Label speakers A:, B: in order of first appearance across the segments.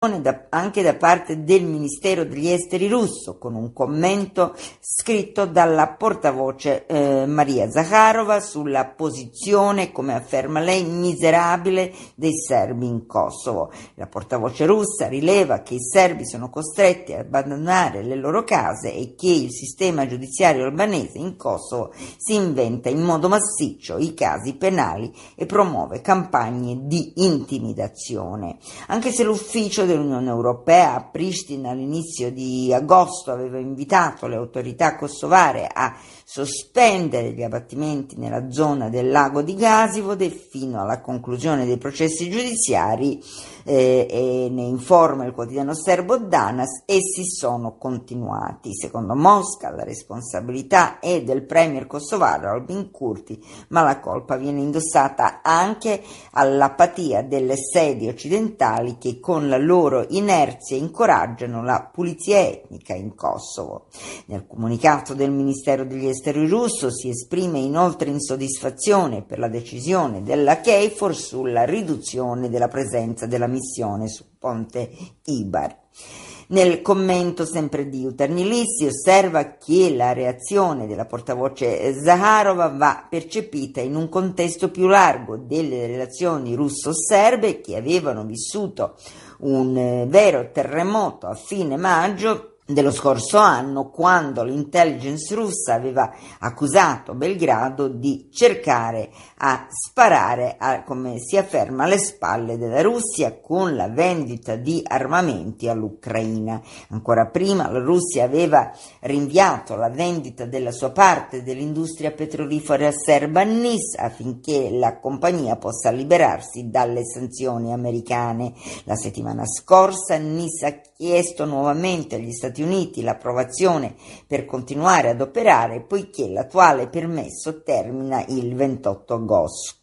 A: anche da parte del Ministero degli Esteri russo, con un commento scritto dalla portavoce Maria Zakharova sulla posizione, come afferma lei, miserabile dei serbi in Kosovo. La portavoce russa rileva che i serbi sono costretti ad abbandonare le loro case e che il sistema giudiziario albanese in Kosovo si inventa in modo massiccio i casi penali e promuove campagne di intimidazione. Anche se l'ufficio dell'Unione Europea a Pristina all'inizio di agosto aveva invitato le autorità kosovare a sospendere gli abbattimenti nella zona del lago di Gasivode fino alla conclusione dei processi giudiziari, e ne informa il quotidiano serbo Danas, essi sono continuati. Secondo Mosca la responsabilità è del premier kosovaro Albin Kurti, ma la colpa viene indossata anche all'apatia delle sedi occidentali che con la loro inerzia incoraggiano la pulizia etnica in Kosovo. Nel comunicato del Ministero degli Esteri russo si esprime inoltre insoddisfazione per la decisione della KFOR sulla riduzione della presenza della missione sul ponte Ibar. Nel commento sempre di Utarnilist si osserva che la reazione della portavoce Zakharova va percepita in un contesto più largo delle relazioni russo-serbe, che avevano vissuto un vero terremoto a fine maggio dello scorso anno, quando l'intelligence russa aveva accusato Belgrado di cercare a sparare, come si afferma, alle spalle della Russia con la vendita di armamenti all'Ucraina. Ancora prima la Russia aveva rinviato la vendita della sua parte dell'industria petrolifera serba NIS affinché la compagnia possa liberarsi dalle sanzioni americane. La settimana scorsa NIS ha chiesto nuovamente agli Stati Uniti l'approvazione per continuare ad operare, poiché l'attuale permesso termina il 28 agosto.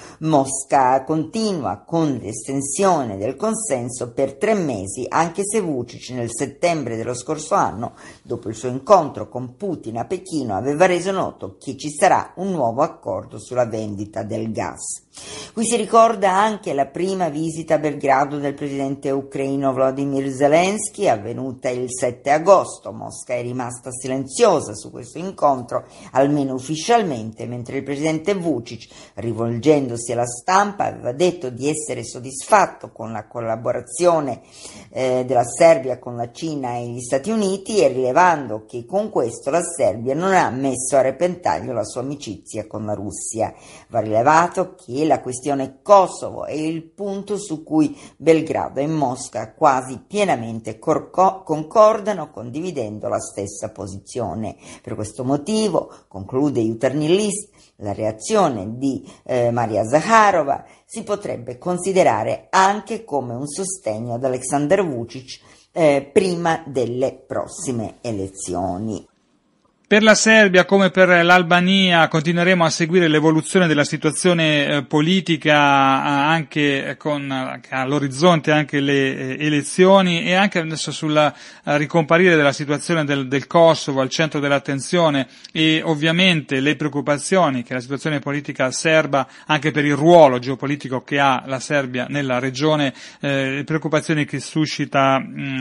A: Mosca continua con l'estensione del consenso per 3 mesi, anche se Vučić nel settembre dello scorso anno, dopo il suo incontro con Putin a Pechino, aveva reso noto che ci sarà un nuovo accordo sulla vendita del gas. Qui si ricorda anche la prima visita a Belgrado del presidente ucraino Volodymyr Zelensky, avvenuta il 7 agosto. Mosca è rimasta silenziosa su questo incontro, almeno ufficialmente, mentre il presidente Vučić, rivolgendosi alla stampa, aveva detto di essere soddisfatto con la collaborazione della Serbia con la Cina e gli Stati Uniti, e rilevando che con questo la Serbia non ha messo a repentaglio la sua amicizia con la Russia. Va rilevato che la questione Kosovo è il punto su cui Belgrado e Mosca quasi pienamente concordano, condividendo la stessa posizione. Per questo motivo, conclude Utarnilist, la reazione di Maria Zakharova si potrebbe considerare anche come un sostegno ad Aleksandar Vučić prima delle prossime elezioni.
B: Per la Serbia, come per l'Albania, continueremo a seguire l'evoluzione della situazione politica, anche con all'orizzonte anche le elezioni, e anche adesso sul ricomparire della situazione del Kosovo al centro dell'attenzione, e ovviamente le preoccupazioni che la situazione politica serba, anche per il ruolo geopolitico che ha la Serbia nella regione, le preoccupazioni che suscita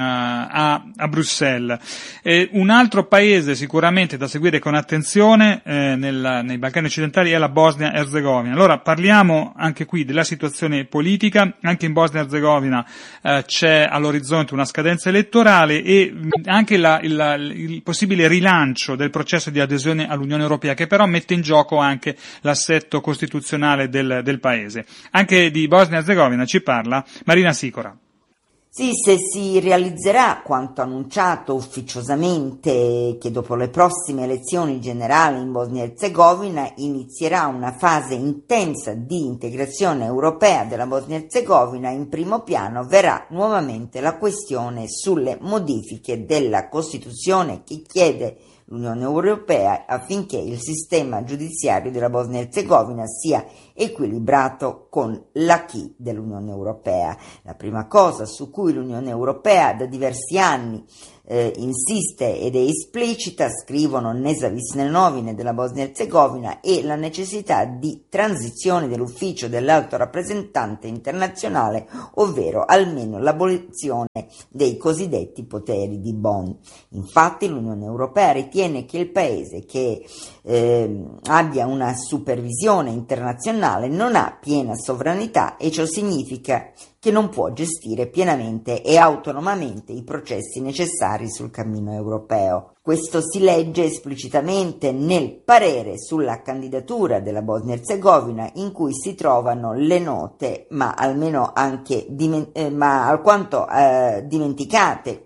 B: a Bruxelles. Un altro paese sicuramente da seguire con attenzione nei Balcani occidentali è la Bosnia-Erzegovina. Allora parliamo anche qui della situazione politica. Anche in Bosnia-Erzegovina c'è all'orizzonte una scadenza elettorale e anche il possibile rilancio del processo di adesione all'Unione Europea, che però mette in gioco anche l'assetto costituzionale del paese. Anche di Bosnia-Erzegovina ci parla Marina Sicora.
A: Sì, se si realizzerà quanto annunciato ufficiosamente, che dopo le prossime elezioni generali in Bosnia-Herzegovina inizierà una fase intensa di integrazione europea della Bosnia-Herzegovina, in primo piano verrà nuovamente la questione sulle modifiche della Costituzione che chiede l'Unione Europea affinché il sistema giudiziario della Bosnia-Herzegovina sia equilibrato con l'acquis dell'Unione Europea. La prima cosa su cui l'Unione Europea da diversi anni insiste ed è esplicita, scrivono Nezavisne Novine della Bosnia-Herzegovina, e la necessità di transizione dell'ufficio dell'alto rappresentante internazionale, ovvero almeno l'abolizione dei cosiddetti poteri di Bonn. Infatti l'Unione Europea ritiene che il paese che abbia una supervisione internazionale non ha piena sovranità, e ciò significa che non può gestire pienamente e autonomamente i processi necessari sul cammino europeo. Questo si legge esplicitamente nel parere sulla candidatura della Bosnia-Herzegovina, in cui si trovano le note, ma almeno anche alquanto dimenticate,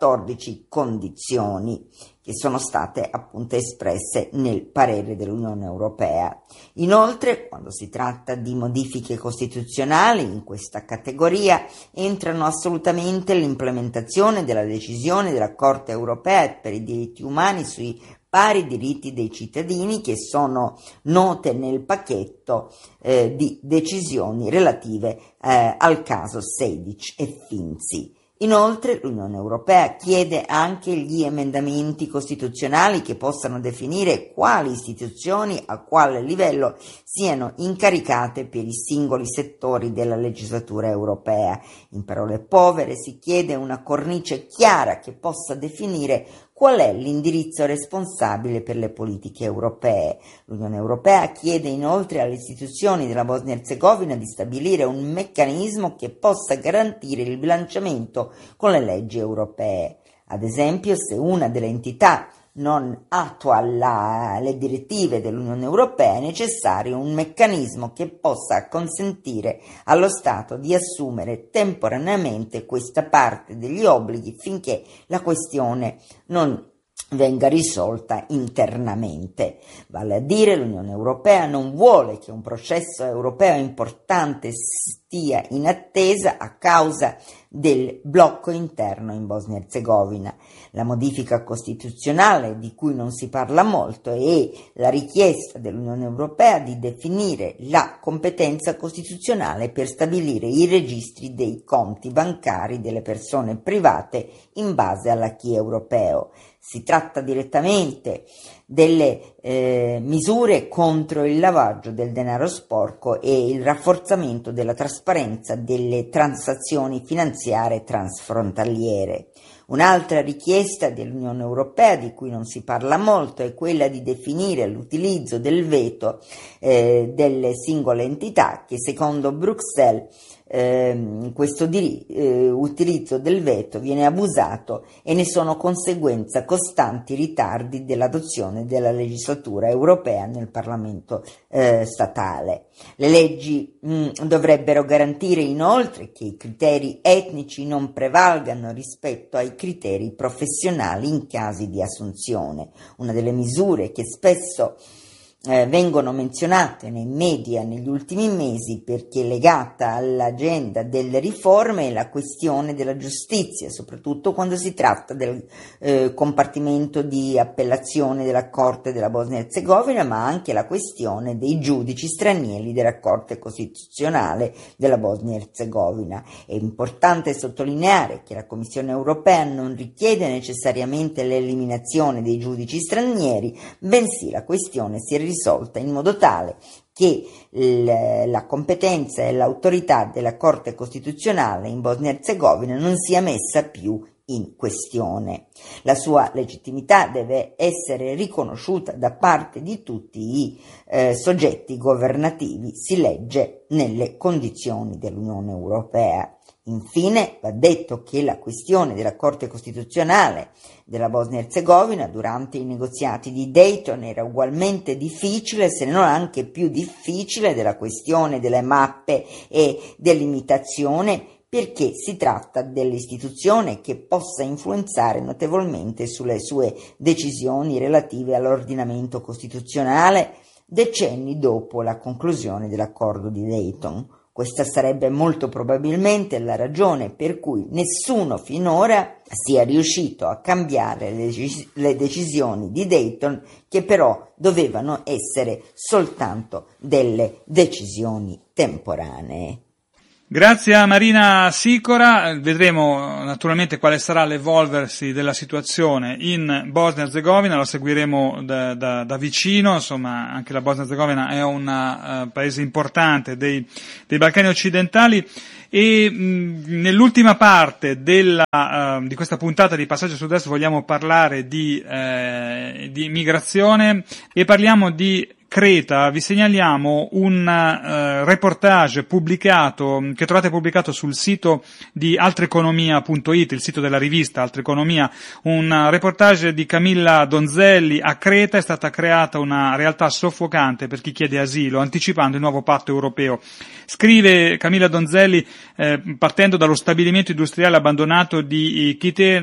A: 14 condizioni che sono state appunto espresse nel parere dell'Unione Europea. Inoltre, quando si tratta di modifiche costituzionali, in questa categoria entrano assolutamente l'implementazione della decisione della Corte Europea per i diritti umani sui pari diritti dei cittadini, che sono note nel pacchetto di decisioni relative al caso Sejdic e Finzi. Inoltre l'Unione Europea chiede anche gli emendamenti costituzionali che possano definire quali istituzioni a quale livello siano incaricate per i singoli settori della legislatura europea. In parole povere si chiede una cornice chiara che possa definire qual è l'indirizzo responsabile per le politiche europee. L'Unione Europea chiede inoltre alle istituzioni della Bosnia-Herzegovina di stabilire un meccanismo che possa garantire il bilanciamento con le leggi europee. Ad esempio, se una delle entità non attua le direttive dell'Unione Europea, è necessario un meccanismo che possa consentire allo Stato di assumere temporaneamente questa parte degli obblighi finché la questione non venga risolta internamente. Vale a dire, l'Unione Europea non vuole che un processo europeo importante stia in attesa a causa del blocco interno in Bosnia-Herzegovina. La modifica costituzionale, di cui non si parla molto, è la richiesta dell'Unione Europea di definire la competenza costituzionale per stabilire i registri dei conti bancari delle persone private in base all'acquis europeo. Si tratta direttamente delle misure contro il lavaggio del denaro sporco e il rafforzamento della trasparenza delle transazioni finanziarie transfrontaliere. Un'altra richiesta dell'Unione Europea, di cui non si parla molto, è quella di definire l'utilizzo del veto delle singole entità, che secondo Bruxelles questo utilizzo del veto viene abusato e ne sono conseguenza costanti ritardi dell'adozione della legislatura europea nel Parlamento statale. Le leggi dovrebbero garantire inoltre che i criteri etnici non prevalgano rispetto ai criteri professionali in casi di assunzione. Una delle misure che spesso vengono menzionate nei media negli ultimi mesi, perché legata all'agenda delle riforme, è la questione della giustizia, soprattutto quando si tratta del compartimento di appellazione della Corte della Bosnia-Herzegovina, ma anche la questione dei giudici stranieri della Corte Costituzionale della Bosnia-Herzegovina. È importante sottolineare che la Commissione europea non richiede necessariamente l'eliminazione dei giudici stranieri, bensì la questione si è risolta in modo tale che la competenza e l'autorità della Corte Costituzionale in Bosnia-Herzegovina non sia messa più in questione. La sua legittimità deve essere riconosciuta da parte di tutti i soggetti governativi, si legge nelle condizioni dell'Unione Europea. Infine, va detto che la questione della Corte Costituzionale della Bosnia-Herzegovina durante i negoziati di Dayton era ugualmente difficile, se non anche più difficile, della questione delle mappe e dell'imitazione, perché si tratta dell'istituzione che possa influenzare notevolmente sulle sue decisioni relative all'ordinamento costituzionale decenni dopo la conclusione dell'accordo di Dayton. Questa sarebbe molto probabilmente la ragione per cui nessuno finora sia riuscito a cambiare le decisioni di Dayton, che però dovevano essere soltanto delle decisioni temporanee.
B: Grazie a Marina Sicora. Vedremo naturalmente quale sarà l'evolversi della situazione in Bosnia-Herzegovina, lo seguiremo da vicino. Insomma, anche la Bosnia-Herzegovina è un paese importante dei Balcani occidentali. E nell'ultima parte di questa puntata di Passaggio Sud-Est vogliamo parlare di migrazione e parliamo di Creta. Vi segnaliamo un reportage che trovate pubblicato sul sito di altreeconomia.it, il sito della rivista Altre Economia, un reportage di Camilla Donzelli. A Creta è stata creata una realtà soffocante per chi chiede asilo, anticipando il nuovo patto europeo. Scrive Camilla Donzelli, partendo dallo stabilimento industriale abbandonato di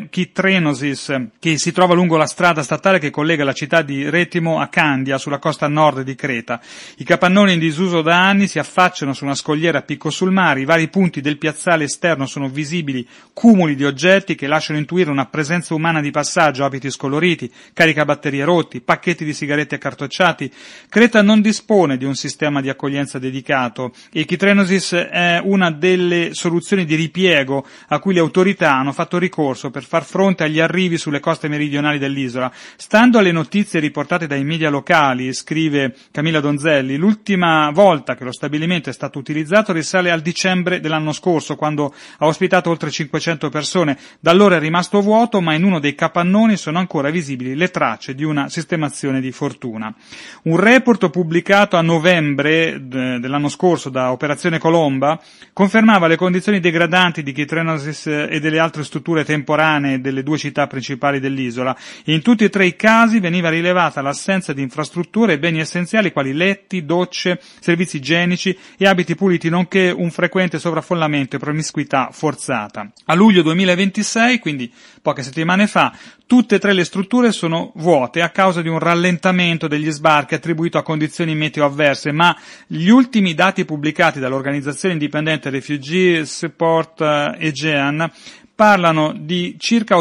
B: Kytrenosis, che si trova lungo la strada statale che collega la città di Retimo a Candia, sulla costa nord di Creta. I capannoni in disuso da anni si affacciano su una scogliera a picco sul mare. I vari punti del piazzale esterno sono visibili cumuli di oggetti che lasciano intuire una presenza umana di passaggio: abiti scoloriti, caricabatterie rotti, pacchetti di sigarette accartocciati. Creta non dispone di un sistema di accoglienza dedicato e Kytrenosis è una delle soluzioni di ripiego a cui le autorità hanno fatto ricorso per far fronte agli arrivi sulle coste meridionali dell'isola. Stando alle notizie riportate dai media locali, scrive Camilla Donzelli, l'ultima volta che lo stabilimento è stato utilizzato risale al dicembre dell'anno scorso, quando ha ospitato oltre 500 persone. Da allora è rimasto vuoto, ma in uno dei capannoni sono ancora visibili le tracce di una sistemazione di fortuna. Un report pubblicato a novembre dell'anno scorso da Operazione Colomba confermava le condizioni degradanti di Kytrenosis e delle altre strutture temporanee delle due città principali dell'isola. E in tutti e tre i casi veniva rilevata l'assenza di infrastrutture e beni essenziali quali letti, docce, servizi igienici e abiti puliti, nonché un frequente sovraffollamento e promiscuità forzata. A luglio 2026, quindi poche settimane fa, tutte e tre le strutture sono vuote a causa di un rallentamento degli sbarchi attribuito a condizioni meteo avverse, ma gli ultimi dati pubblicati dall'organizzazione indipendente Refugee Support Aegean parlano di circa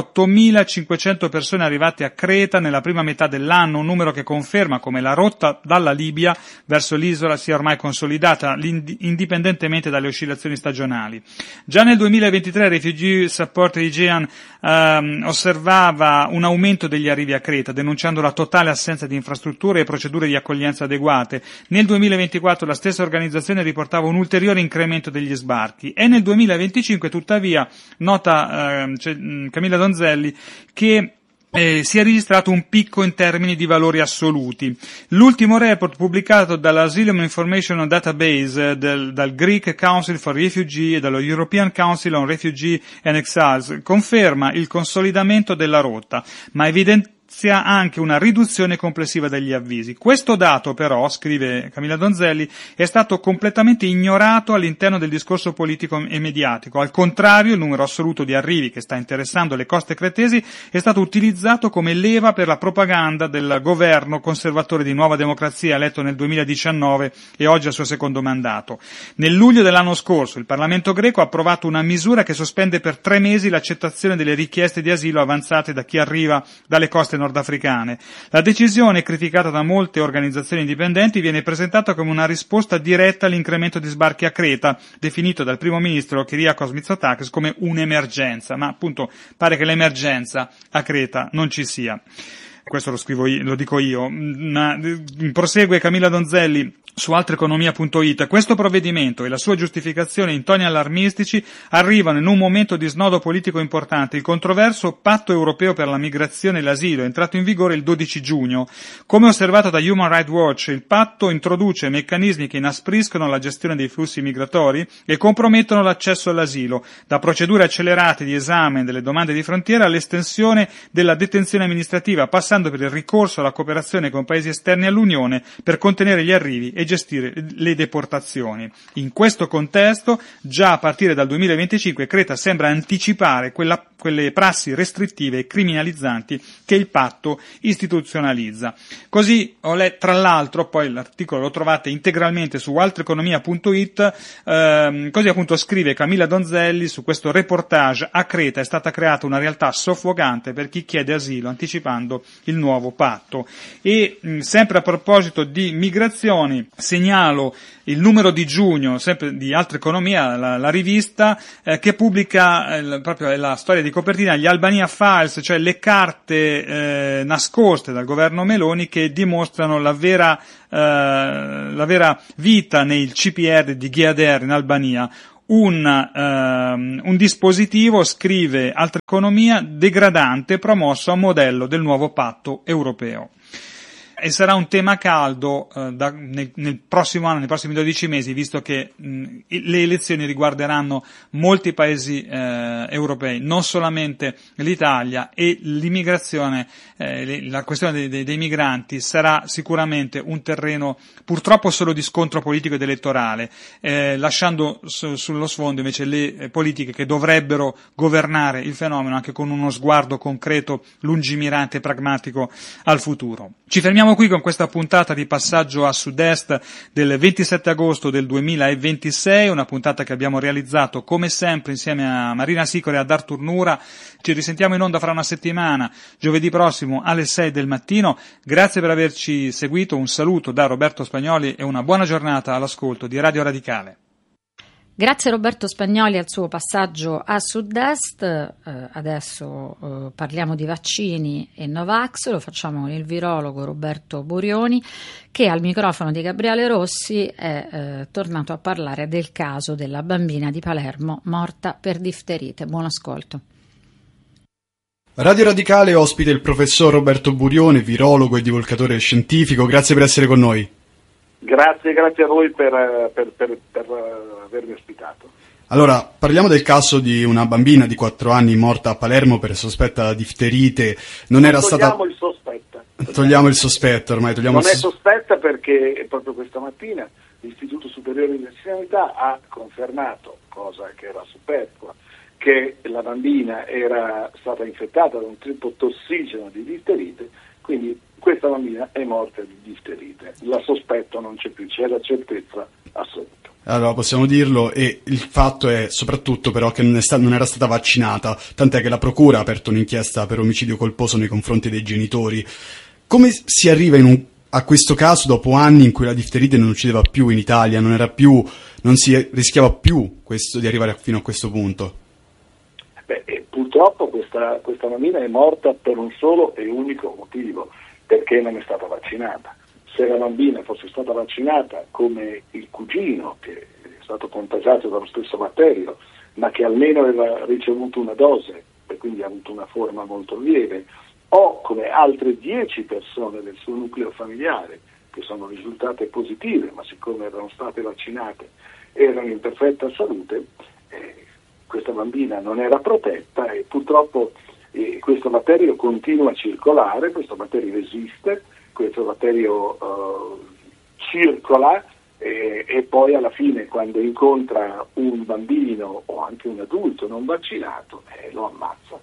B: 8.500 persone arrivate a Creta nella prima metà dell'anno, un numero che conferma come la rotta dalla Libia verso l'isola sia ormai consolidata, indipendentemente dalle oscillazioni stagionali. Già nel 2023 Refugee Support Aegean osservava un aumento degli arrivi a Creta, denunciando la totale assenza di infrastrutture e procedure di accoglienza adeguate. Nel 2024 la stessa organizzazione riportava un ulteriore incremento degli sbarchi e nel 2025 tuttavia nota Camilla Donzelli che si è registrato un picco in termini di valori assoluti. L'ultimo report pubblicato dall'Asylum Information Database dal Greek Council for Refugee e dallo European Council on Refugee and Exiles conferma il consolidamento della rotta, ma evidenzia anche una riduzione complessiva degli avvisi. Questo dato però, scrive Camilla Donzelli, è stato completamente ignorato all'interno del discorso politico e mediatico. Al contrario, il numero assoluto di arrivi che sta interessando le coste cretesi è stato utilizzato come leva per la propaganda del governo conservatore di Nuova Democrazia eletto nel 2019 e oggi al suo secondo mandato. Nel luglio dell'anno scorso il Parlamento greco ha approvato una misura che sospende per 3 mesi l'accettazione delle richieste di asilo avanzate da chi arriva dalle coste nordafricane. La decisione, criticata da molte organizzazioni indipendenti, viene presentata come una risposta diretta all'incremento di sbarchi a Creta, definito dal primo ministro Kyriakos Mitsotakis come un'emergenza, ma appunto pare che l'emergenza a Creta non ci sia. Questo lo dico io. Prosegue Camilla Donzelli su altreeconomia.it. Questo provvedimento e la sua giustificazione in toni allarmistici arrivano in un momento di snodo politico importante. Il controverso Patto europeo per la migrazione e l'asilo è entrato in vigore il 12 giugno. Come osservato da Human Rights Watch, il patto introduce meccanismi che inaspriscono la gestione dei flussi migratori e compromettono l'accesso all'asilo, da procedure accelerate di esame delle domande di frontiera all'estensione della detenzione amministrativa, passando per il ricorso alla cooperazione con paesi esterni all'Unione per contenere gli arrivi e gestire le deportazioni. In questo contesto, già a partire dal 2025, Creta sembra anticipare quella quelle prassi restrittive e criminalizzanti che il patto istituzionalizza. Così tra l'altro, poi l'articolo lo trovate integralmente su altreconomia.it, così appunto scrive Camilla Donzelli su questo reportage: a Creta è stata creata una realtà soffocante per chi chiede asilo, anticipando il nuovo patto. E sempre a proposito di migrazioni, segnalo il numero di giugno, sempre di Altra Economia, la rivista, che pubblica proprio la storia di copertina, gli Albania Files, cioè le carte nascoste dal governo Meloni che dimostrano la vera vita nei CPR di Gheader in Albania. Un dispositivo, scrive Altra Economia, degradante, promosso a modello del nuovo patto europeo. E sarà un tema caldo nel prossimo anno, nei prossimi 12 mesi, visto che le elezioni riguarderanno molti paesi europei, non solamente l'Italia, e l'immigrazione, la questione dei migranti sarà sicuramente un terreno purtroppo solo di scontro politico ed elettorale, lasciando sullo sfondo invece le politiche che dovrebbero governare il fenomeno anche con uno sguardo concreto, lungimirante e pragmatico al futuro. Ci fermiamo qui con questa puntata di Passaggio a Sud-Est del 27 agosto del 2026, una puntata che abbiamo realizzato come sempre insieme a Marina Sicori e ad Artur Nura. Ci risentiamo in onda fra una settimana, giovedì prossimo alle 6 del mattino. Grazie per averci seguito, un saluto da Roberto Spagnoli e una buona giornata all'ascolto di Radio Radicale.
C: Grazie Roberto Spagnoli al suo passaggio a Sud-Est. Adesso parliamo di vaccini e Novax, lo facciamo con il virologo Roberto Burioni, che al microfono di Gabriele Rossi è tornato a parlare del caso della bambina di Palermo morta per difterite. Buon ascolto.
D: Radio Radicale ospita il professor Roberto Burioni, virologo e divulgatore scientifico. Grazie per essere con noi.
E: Grazie a voi per avermi ospitato.
D: Allora, parliamo del caso di una bambina di 4 anni morta a Palermo per sospetta difterite.
E: Togliamo il sospetto.
D: Togliamo il sospetto, ormai togliamo
E: Non è sospetta perché proprio questa mattina l'Istituto Superiore di Sanità ha confermato, cosa che era superflua, che la bambina era stata infettata da un tipo tossigeno di difterite, quindi questa bambina è morta di difterite. La sospetto non c'è più, c'è la certezza assoluta.
D: Allora possiamo dirlo, e il fatto è soprattutto però che non era stata vaccinata, tant'è che la procura ha aperto un'inchiesta per omicidio colposo nei confronti dei genitori. Come si arriva a questo caso dopo anni in cui la difterite non uccideva più in Italia, non si rischiava più di arrivare fino a questo punto?
E: Purtroppo questa bambina è morta per un solo e unico motivo, perché non è stata vaccinata. Se la bambina fosse stata vaccinata come il cugino, che è stato contagiato dallo stesso batterio, ma che almeno aveva ricevuto una dose e quindi ha avuto una forma molto lieve, o come altre 10 persone del suo nucleo familiare che sono risultate positive, ma siccome erano state vaccinate erano in perfetta salute, questa bambina non era protetta e purtroppo questo batterio continua a circolare, questo batterio esiste, questo batterio circola e poi alla fine quando incontra un bambino o anche un adulto non vaccinato lo ammazza.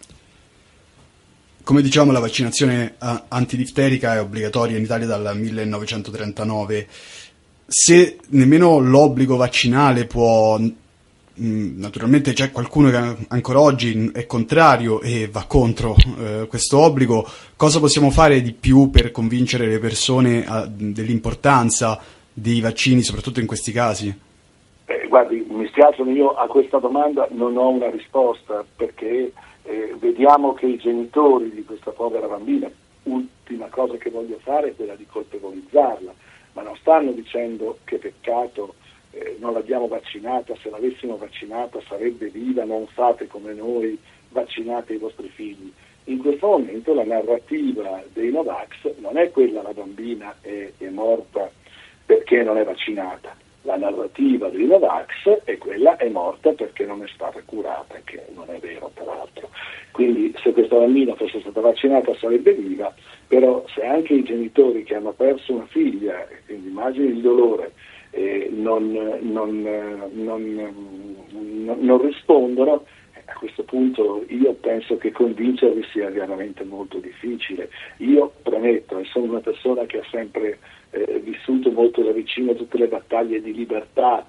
D: Come diciamo, la vaccinazione antidifterica è obbligatoria in Italia dal 1939. Se nemmeno l'obbligo vaccinale può... Naturalmente c'è qualcuno che ancora oggi è contrario e va contro questo obbligo. Cosa possiamo fare di più per convincere le persone dell'importanza dei vaccini, soprattutto in questi casi?
E: Guardi, mi spiace, io a questa domanda non ho una risposta, perché vediamo che i genitori di questa povera bambina, ultima cosa che voglio fare è quella di colpevolizzarla, ma non stanno dicendo che peccato non l'abbiamo vaccinata, se l'avessimo vaccinata sarebbe viva, non fate come noi, vaccinate i vostri figli. In questo momento la narrativa dei Novax non è quella la bambina è morta perché non è vaccinata, la narrativa dei Novax è quella è morta perché non è stata curata, che non è vero peraltro. Quindi se questa bambina fosse stata vaccinata sarebbe viva, però se anche i genitori che hanno perso una figlia, quindi immagini il dolore, non rispondono, a questo punto io penso che convincervi sia veramente molto difficile. Io premetto, e sono una persona che ha sempre vissuto molto da vicino tutte le battaglie di libertà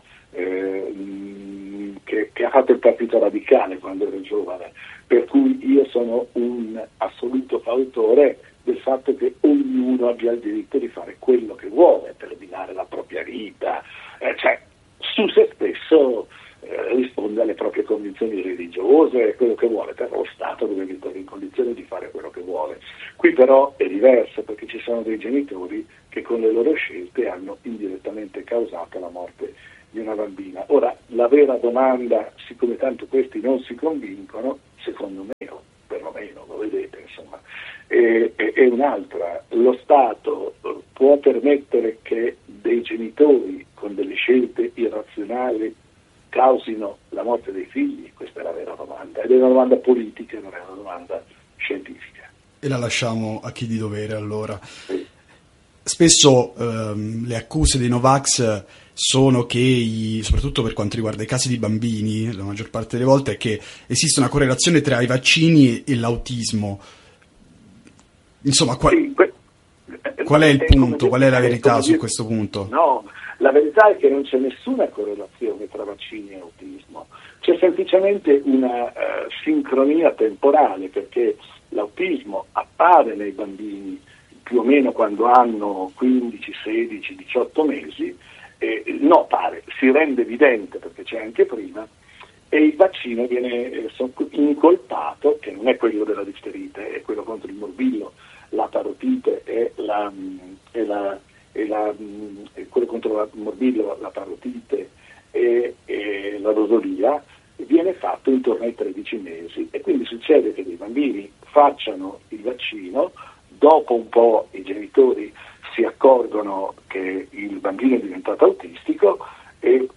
E: che ha fatto il Partito Radicale quando ero giovane, per cui io sono un assoluto fautore del fatto che ognuno abbia il diritto di fare quello che vuole, terminare la propria vita, cioè su se stesso risponde alle proprie convinzioni religiose, quello che vuole, però lo Stato deve mettere in condizione di fare quello che vuole. Qui però è diverso, perché ci sono dei genitori che con le loro scelte hanno indirettamente causato la morte di una bambina. Ora, la vera domanda, siccome tanto questi non si convincono, secondo me, o perlomeno lo vedete, insomma, è un'altra. Lo Stato può permettere che dei genitori con delle scelte irrazionali causino la morte dei figli? Questa è la vera domanda, ed è una domanda politica, non è una domanda scientifica.
D: E la lasciamo a chi di dovere, allora.
E: Sì.
D: Spesso le accuse dei Novax sono che, soprattutto per quanto riguarda i casi di bambini, la maggior parte delle volte è che esiste una correlazione tra i vaccini e l'autismo. Insomma, qual è il punto? Qual è la verità su questo punto?
E: No, la verità è che non c'è nessuna correlazione tra vaccini e autismo, c'è semplicemente una sincronia temporale, perché l'autismo appare nei bambini più o meno quando hanno 15, 16, 18 mesi, si rende evidente perché c'è anche prima, e il vaccino viene incolpato, che non è quello della difterite, è quello contro il morbillo, la parotite e quello contro il morbillo, la parotite e la rosolia, viene fatto intorno ai 13 mesi, e quindi succede che dei bambini facciano il vaccino, dopo un po' i genitori si accorgono che il bambino è diventato autistico e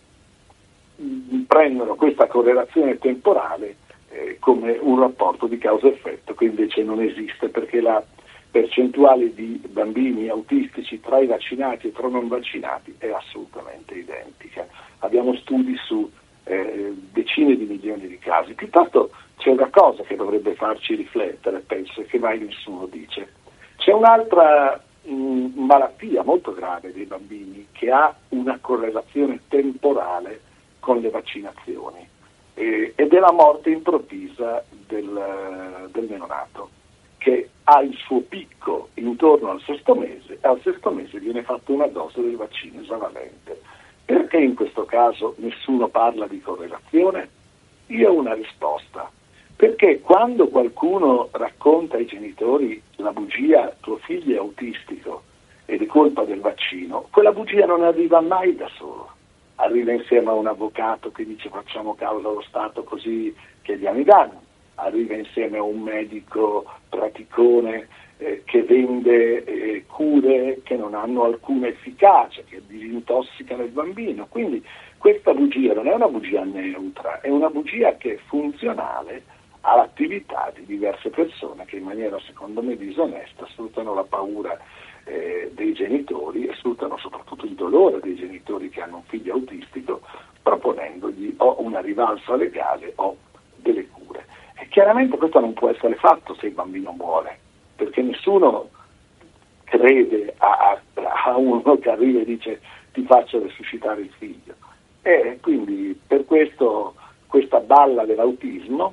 E: prendono questa correlazione temporale come un rapporto di causa-effetto che invece non esiste, perché la percentuale di bambini autistici tra i vaccinati e tra i non vaccinati è assolutamente identica. Abbiamo studi su decine di milioni di casi. Piuttosto c'è una cosa che dovrebbe farci riflettere, penso, e che mai nessuno dice. C'è un'altra malattia molto grave dei bambini che ha una correlazione temporale con le vaccinazioni ed è la morte improvvisa del neonato, che ha il suo picco intorno al sesto mese, e al sesto mese viene fatta una dose del vaccino esavalente. Perché in questo caso nessuno parla di correlazione? Io ho una risposta. Perché quando qualcuno racconta ai genitori la bugia, tuo figlio è autistico ed è colpa del vaccino, quella bugia non arriva mai da solo. Arriva insieme a un avvocato che dice facciamo causa allo Stato così chiediamo i danni. Arriva insieme a un medico praticone che vende cure che non hanno alcuna efficacia, che disintossicano il bambino. Quindi questa bugia non è una bugia neutra, è una bugia che è funzionale all'attività di diverse persone che in maniera secondo me disonesta sfruttano la paura dei genitori e sfruttano soprattutto il dolore dei genitori che hanno un figlio autistico, proponendogli o una rivalsa legale o delle cure. E chiaramente questo non può essere fatto se il bambino muore, perché nessuno crede a uno che arriva e dice ti faccio resuscitare il figlio. E quindi per questo questa balla dell'autismo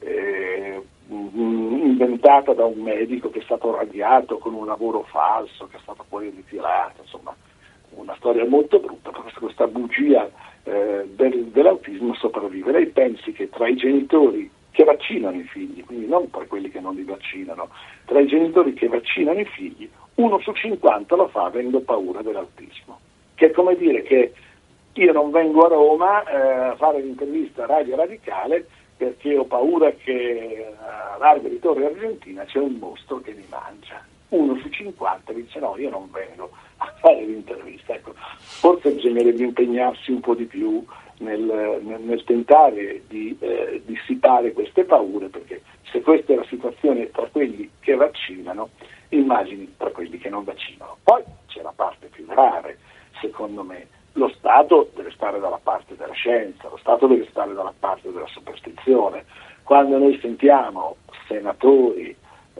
E: inventata da un medico che è stato radiato con un lavoro falso, che è stato poi ritirato, insomma una storia molto brutta, perché questa bugia dell'autismo sopravvive. Lei pensi che tra i genitori che vaccinano i figli, quindi non tra quelli che non li vaccinano, tra i genitori che vaccinano i figli, 1 su 50 lo fa avendo paura dell'autismo, che è come dire che io non vengo a Roma a fare l'intervista a Radio Radicale perché ho paura che a Largo di Torre Argentina c'è un mostro che mi mangia. 1 su 50 dice no, io non vengo a fare l'intervista. Ecco, forse bisognerebbe impegnarsi un po' di più nel tentare di dissipare queste paure, perché se questa è la situazione tra quelli che vaccinano, immagini tra quelli che non vaccinano. Poi c'è la parte più grave, secondo me. Lo Stato deve stare dalla parte della scienza, lo Stato deve stare dalla parte della superstizione, quando noi sentiamo senatori,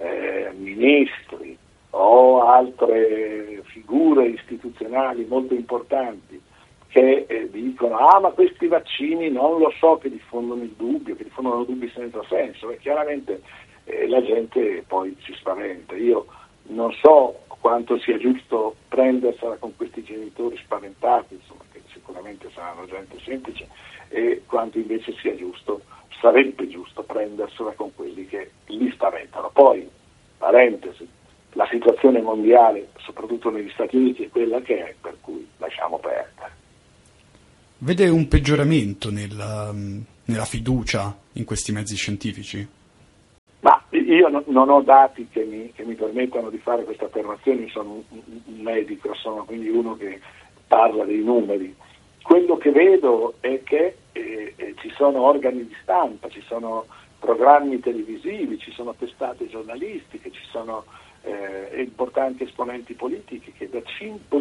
E: ministri o altre figure istituzionali molto importanti che dicono ma questi vaccini non lo so, che diffondono il dubbio, che diffondono dubbi senza senso, e chiaramente la gente poi si spaventa. Io non so quanto sia giusto prendersela con questi genitori spaventati, insomma, che sicuramente saranno gente semplice, e quanto invece sia giusto, sarebbe giusto prendersela con quelli che li spaventano. Poi, parentesi, la situazione mondiale, soprattutto negli Stati Uniti, è quella che è, per cui lasciamo perdere.
D: Vede un peggioramento nella fiducia in questi mezzi scientifici?
E: Ma io non ho dati che mi permettano di fare questa affermazione, sono un medico, sono quindi uno che parla dei numeri. Quello che vedo è che ci sono organi di stampa, ci sono programmi televisivi, ci sono testate giornalistiche, ci sono importanti esponenti politici che da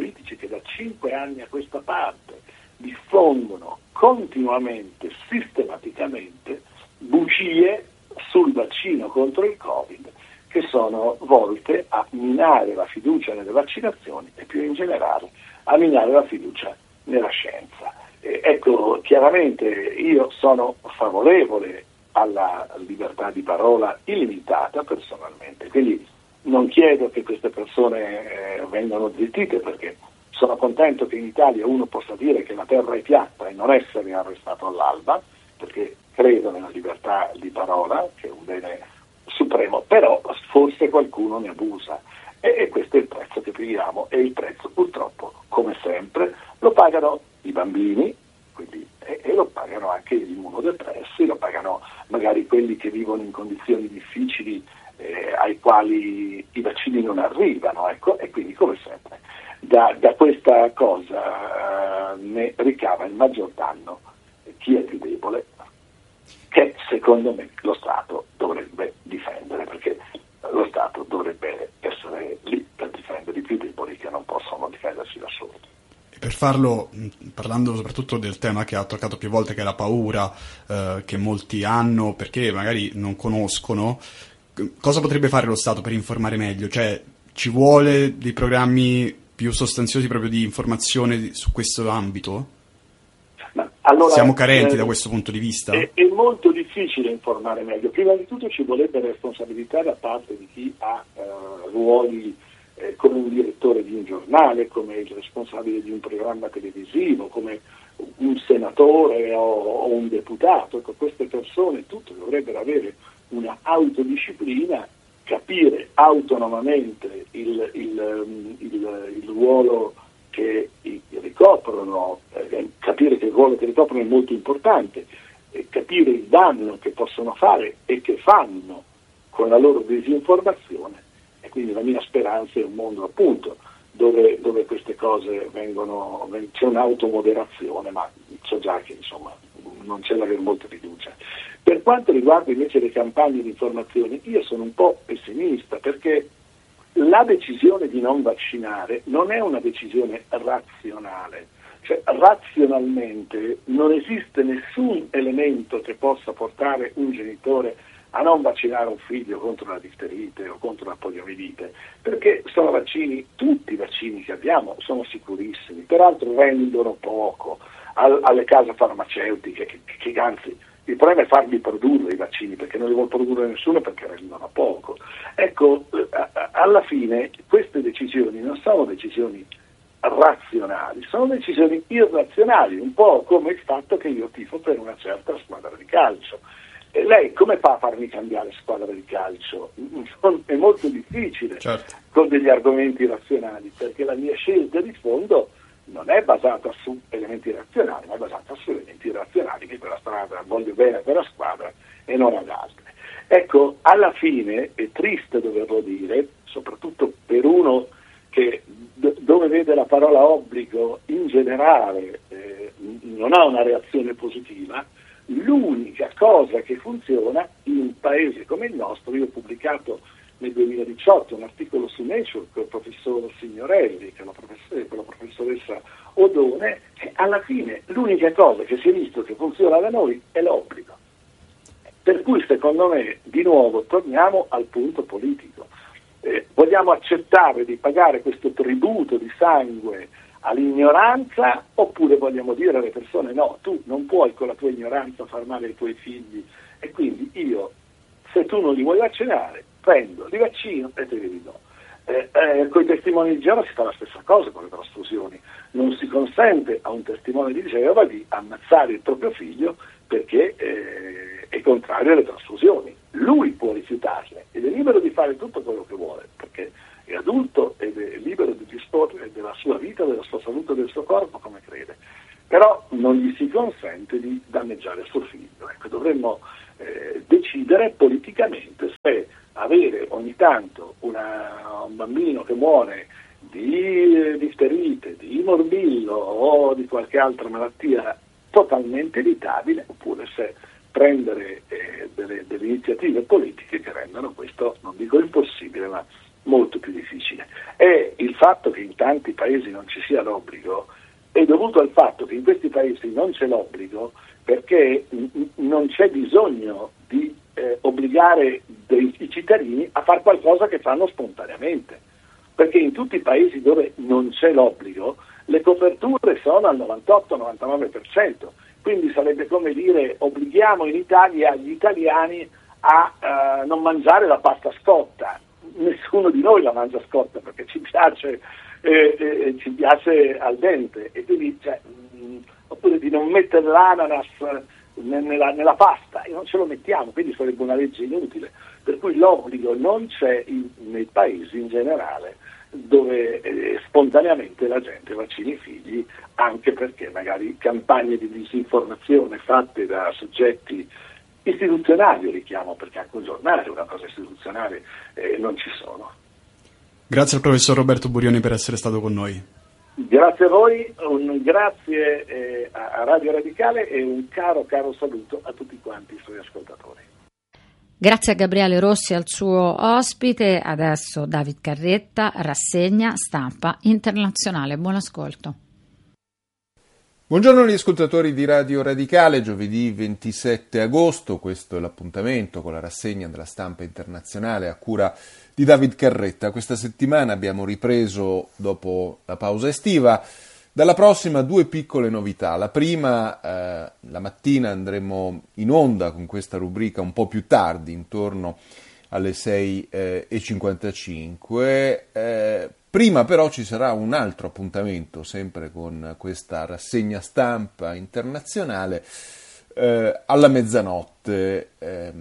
E: 5 anni a questa parte diffondono continuamente, sistematicamente, bugie sul vaccino contro il Covid, che sono volte a minare la fiducia nelle vaccinazioni e più in generale a minare la fiducia nella scienza. Ecco, chiaramente io sono favorevole alla libertà di parola illimitata personalmente, quindi non chiedo che queste persone vengano zittite, perché sono contento che in Italia uno possa dire che la terra è piatta e non essere arrestato all'alba, perché credo nella libertà di parola, che è un bene supremo, però forse qualcuno ne abusa, e questo è il prezzo che paghiamo, e il prezzo purtroppo, come sempre, lo pagano i bambini, quindi, e lo pagano anche gli immunodepressi, lo pagano magari quelli che vivono in condizioni difficili ai quali i vaccini non arrivano, ecco, e quindi come sempre da questa cosa ne ricava il maggior danno chi è più debole, che secondo me lo Stato dovrebbe difendere, perché lo Stato dovrebbe essere lì per difendere i più deboli che non possono difendersi da soli.
D: E per farlo, parlando soprattutto del tema che ha toccato più volte, che è la paura che molti hanno perché magari non conoscono, cosa potrebbe fare lo Stato per informare meglio? Cioè, ci vuole dei programmi più sostanziosi proprio di informazione su questo ambito?
E: Allora,
D: siamo carenti da questo punto di vista?
E: È molto difficile informare meglio. Prima di tutto ci vorrebbe responsabilità da parte di chi ha ruoli come un direttore di un giornale, come il responsabile di un programma televisivo, come un senatore o un deputato. Ecco, queste persone tutte dovrebbero avere una autodisciplina, capire autonomamente il ruolo che ricoprono, capire che il ruolo che ricoprono è molto importante, capire il danno che possono fare e che fanno con la loro disinformazione. E quindi la mia speranza è un mondo appunto dove queste cose c'è un'automoderazione, ma so già che insomma non c'è da avere molta fiducia. Per quanto riguarda invece le campagne di informazione, io sono un po' pessimista, perché la decisione di non vaccinare non è una decisione razionale, cioè razionalmente non esiste nessun elemento che possa portare un genitore a non vaccinare un figlio contro la difterite o contro la poliomielite, perché sono vaccini, tutti i vaccini che abbiamo sono sicurissimi, peraltro rendono poco alle case farmaceutiche, che anzi il problema è farli produrre i vaccini, perché non li vuole produrre nessuno perché rendono poco. Ecco, alla fine queste decisioni non sono decisioni razionali, sono decisioni irrazionali, un po' come il fatto che io tifo per una certa squadra di calcio. E lei come fa a farmi cambiare squadra di calcio? È molto difficile, certo, con degli argomenti razionali, perché la mia scelta di fondo non è basata su elementi razionali, ma è basata su elementi irrazionali, che quella strada voglio bene per la squadra e non ad altre. Ecco, alla fine è triste doverlo dire, soprattutto per uno che dove vede la parola obbligo in generale non ha una reazione positiva. L'unica cosa che funziona in un paese come il nostro, io ho pubblicato nel 2018 un articolo su Nature con il professor Signorelli, con la professoressa Odone, e alla fine l'unica cosa che si è visto che funziona da noi è l'obbligo. Per cui secondo me di nuovo torniamo al punto politico. Vogliamo accettare di pagare questo tributo di sangue all'ignoranza, oppure vogliamo dire alle persone no, tu non puoi con la tua ignoranza far male ai tuoi figli, e quindi io, se tu non li vuoi vaccinare, prendo, li vaccino e te li ridò. Con i testimoni di Geova si fa la stessa cosa con le trasfusioni. Non si consente a un testimone di Geova di ammazzare il proprio figlio perché è contrario alle trasfusioni. Lui può rifiutarle ed è libero di fare tutto quello che vuole, perché è adulto ed è libero di disporre della sua vita, della sua salute e del suo corpo come crede. Però non gli si consente di danneggiare suo figlio. Ecco, dovremmo decidere politicamente se avere ogni tanto un bambino che muore di difterite, di morbillo o di qualche altra malattia totalmente evitabile, oppure se prendere delle iniziative politiche che rendano questo, non dico impossibile, ma molto più difficile. E il fatto che in tanti paesi non ci sia l'obbligo è dovuto al fatto che in questi paesi non c'è l'obbligo perché non c'è bisogno di obbligare i cittadini a fare qualcosa che fanno spontaneamente, perché in tutti i paesi dove non c'è l'obbligo le coperture sono al 98-99%, quindi sarebbe come dire obblighiamo in Italia gli italiani a non mangiare la pasta scotta. Nessuno di noi la mangia scotta perché ci piace al dente, e quindi oppure di non mettere l'ananas nella pasta, e non ce lo mettiamo, quindi sarebbe una legge inutile, per cui l'obbligo non c'è nei paesi in generale dove spontaneamente la gente vaccina i figli, anche perché magari campagne di disinformazione fatte da soggetti istituzionali, io li chiamo perché anche un giornale è una cosa istituzionale, non ci sono.
D: Grazie al professor Roberto Burioni per essere stato con noi.
E: Grazie a voi, un grazie a Radio Radicale e un caro saluto a tutti quanti i suoi ascoltatori.
C: Grazie a Gabriele Rossi e al suo ospite. Adesso David Carretta, rassegna stampa internazionale. Buon ascolto.
F: Buongiorno agli ascoltatori di Radio Radicale, giovedì 27 agosto, questo è l'appuntamento con la rassegna della stampa internazionale a cura di David Carretta. Questa settimana abbiamo ripreso, dopo la pausa estiva, dalla prossima 2 piccole novità. La prima, la mattina andremo in onda con questa rubrica un po' più tardi, intorno alle 6:55. Prima però ci sarà un altro appuntamento, sempre con questa rassegna stampa internazionale, alla mezzanotte,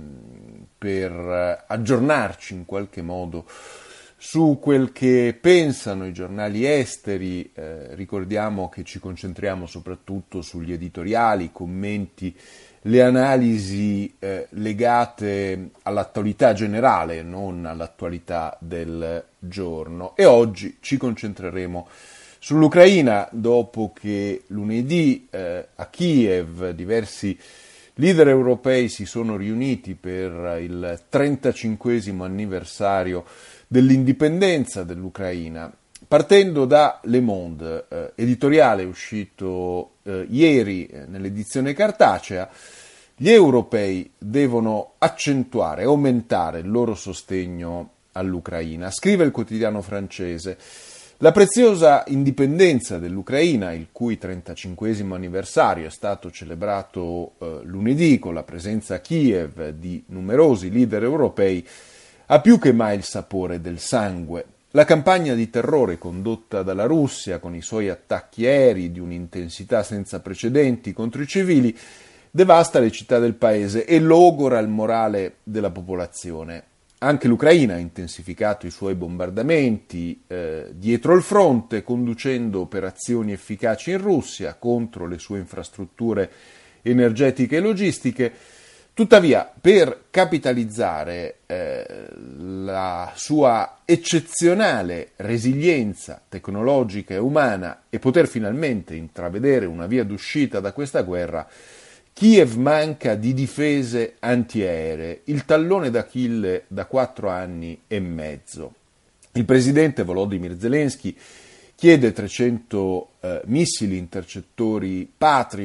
F: per aggiornarci in qualche modo su quel che pensano i giornali esteri. Ricordiamo che ci concentriamo soprattutto sugli editoriali, i commenti, le analisi legate all'attualità generale, non all'attualità del giorno. E oggi ci concentreremo sull'Ucraina, dopo che lunedì a Kiev diversi leader europei si sono riuniti per il 35° anniversario dell'indipendenza dell'Ucraina. Partendo da Le Monde, editoriale uscito ieri nell'edizione cartacea, gli europei devono accentuare, aumentare il loro sostegno all'Ucraina. Scrive il quotidiano francese: la preziosa indipendenza dell'Ucraina, il cui 35° anniversario è stato celebrato lunedì con la presenza a Kiev di numerosi leader europei, ha più che mai il sapore del sangue. La campagna di terrore condotta dalla Russia, con i suoi attacchi aerei di un'intensità senza precedenti contro i civili, devasta le città del paese e logora il morale della popolazione. Anche l'Ucraina ha intensificato i suoi bombardamenti dietro il fronte, conducendo operazioni efficaci in Russia contro le sue infrastrutture energetiche e logistiche. Tuttavia, per capitalizzare la sua eccezionale resilienza tecnologica e umana e poter finalmente intravedere una via d'uscita da questa guerra, Kiev manca di difese antiaeree, il tallone d'Achille da 4 anni e mezzo. Il presidente Volodymyr Zelensky chiede 300 missili intercettori Patriot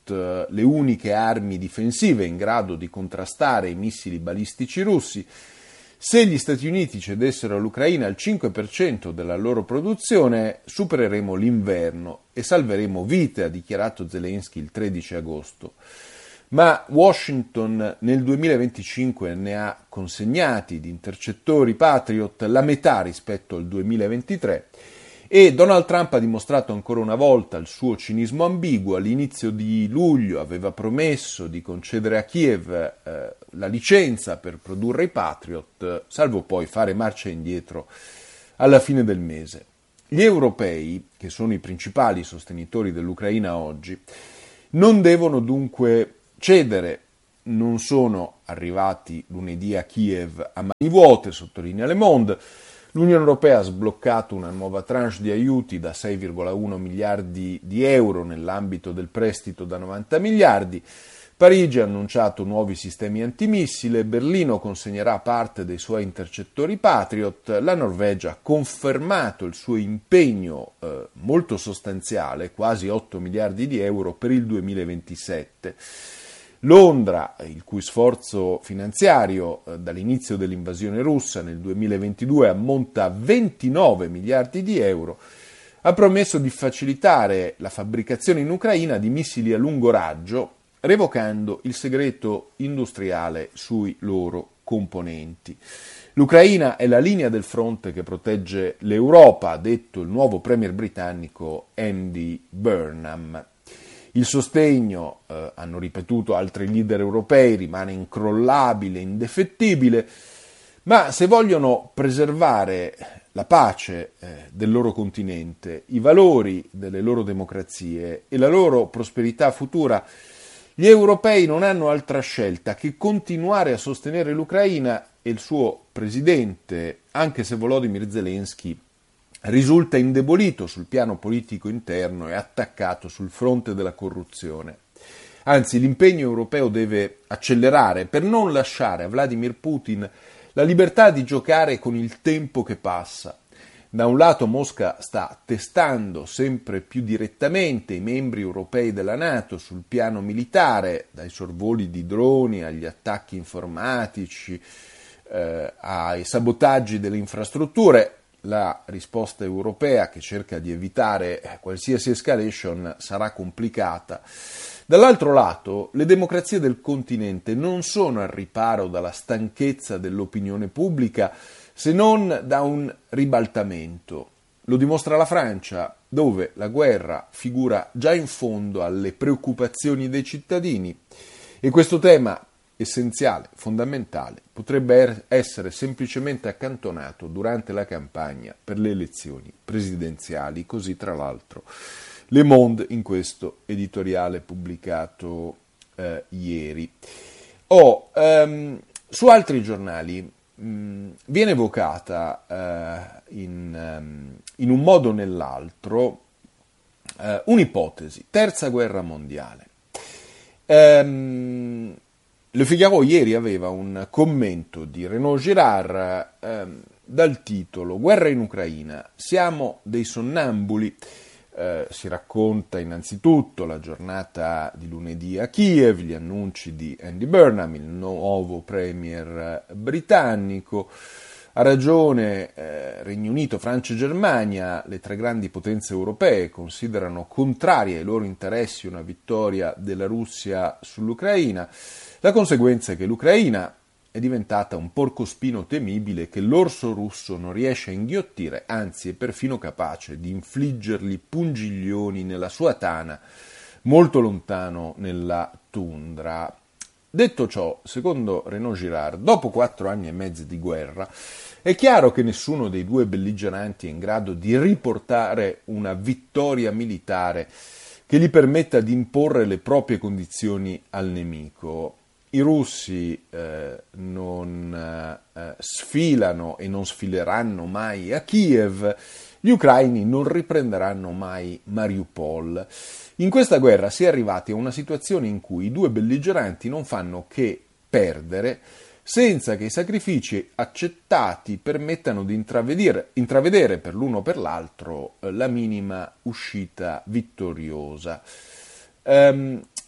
F: Patriot, le uniche armi difensive in grado di contrastare i missili balistici russi. Se gli Stati Uniti cedessero all'Ucraina il 5% della loro produzione, supereremo l'inverno e salveremo vite, ha dichiarato Zelensky il 13 agosto. Ma Washington nel 2025 ne ha consegnati di intercettori Patriot la metà rispetto al 2023 e Donald Trump ha dimostrato ancora una volta il suo cinismo ambiguo. All'inizio di luglio aveva promesso di concedere a Kiev la licenza per produrre i Patriot, salvo poi fare marcia indietro alla fine del mese. Gli europei, che sono i principali sostenitori dell'Ucraina oggi, non devono dunque cedere. Non sono arrivati lunedì a Kiev a mani vuote, sottolinea Le Monde. L'Unione Europea ha sbloccato una nuova tranche di aiuti da 6,1 miliardi di euro nell'ambito del prestito da 90 miliardi. Parigi ha annunciato nuovi sistemi antimissile, Berlino consegnerà parte dei suoi intercettori Patriot, la Norvegia ha confermato il suo impegno molto sostanziale, quasi 8 miliardi di euro per il 2027. Londra, il cui sforzo finanziario dall'inizio dell'invasione russa nel 2022 ammonta a 29 miliardi di euro, ha promesso di facilitare la fabbricazione in Ucraina di missili a lungo raggio, revocando il segreto industriale sui loro componenti. L'Ucraina è la linea del fronte che protegge l'Europa, ha detto il nuovo premier britannico Andy Burnham. Il sostegno, hanno ripetuto altri leader europei, rimane incrollabile, indefettibile, ma se vogliono preservare la pace del loro continente, i valori delle loro democrazie e la loro prosperità futura, gli europei non hanno altra scelta che continuare a sostenere l'Ucraina e il suo presidente, anche se Volodymyr Zelensky risulta indebolito sul piano politico interno e attaccato sul fronte della corruzione. Anzi, l'impegno europeo deve accelerare per non lasciare a Vladimir Putin la libertà di giocare con il tempo che passa. Da un lato Mosca sta testando sempre più direttamente i membri europei della NATO sul piano militare, dai sorvoli di droni agli attacchi informatici, ai sabotaggi delle infrastrutture. La risposta europea, che cerca di evitare qualsiasi escalation, sarà complicata. Dall'altro lato, le democrazie del continente non sono al riparo dalla stanchezza dell'opinione pubblica, se non da un ribaltamento. Lo dimostra la Francia, dove la guerra figura già in fondo alle preoccupazioni dei cittadini. E questo tema essenziale, fondamentale, potrebbe essere semplicemente accantonato durante la campagna per le elezioni presidenziali, così tra l'altro Le Monde in questo editoriale pubblicato ieri. Su altri giornali viene evocata in un modo o nell'altro un'ipotesi, terza guerra mondiale. Le Figaro ieri aveva un commento di Renaud Girard dal titolo Guerra in Ucraina, siamo dei sonnambuli. Si racconta innanzitutto la giornata di lunedì a Kiev, gli annunci di Andy Burnham, il nuovo premier britannico. Ha ragione Regno Unito, Francia e Germania, le tre grandi potenze europee considerano contraria ai loro interessi una vittoria della Russia sull'Ucraina. La conseguenza è che l'Ucraina è diventata un porcospino temibile che l'orso russo non riesce a inghiottire, anzi è perfino capace di infliggergli pungiglioni nella sua tana, molto lontano nella tundra. Detto ciò, secondo Renaud Girard, dopo 4 anni e mezzo di guerra, è chiaro che nessuno dei due belligeranti è in grado di riportare una vittoria militare che gli permetta di imporre le proprie condizioni al nemico. I russi non sfilano e non sfileranno mai a Kiev, gli ucraini non riprenderanno mai Mariupol. In questa guerra si è arrivati a una situazione in cui i due belligeranti non fanno che perdere senza che i sacrifici accettati permettano di intravedere per l'uno o per l'altro la minima uscita vittoriosa.